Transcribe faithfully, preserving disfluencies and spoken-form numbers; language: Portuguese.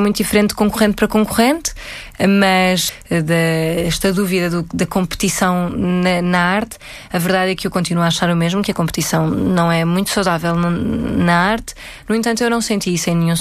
muito diferente de concorrente para concorrente, mas da, esta dúvida do, da competição na, na arte, a verdade é que eu continuo a achar o mesmo, que a competição não é muito saudável na, na arte. No entanto, eu não senti isso em nenhum